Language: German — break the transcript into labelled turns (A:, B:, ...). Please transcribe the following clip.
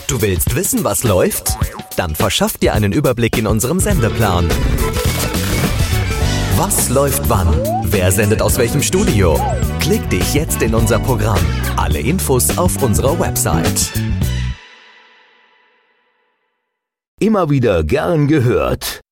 A: Du willst wissen, was läuft? Dann verschaff dir einen Überblick in unserem Sendeplan. Was läuft wann? Wer sendet aus welchem Studio? Klick dich jetzt in unser Programm. Alle Infos auf unserer Website.
B: Immer wieder gern gehört.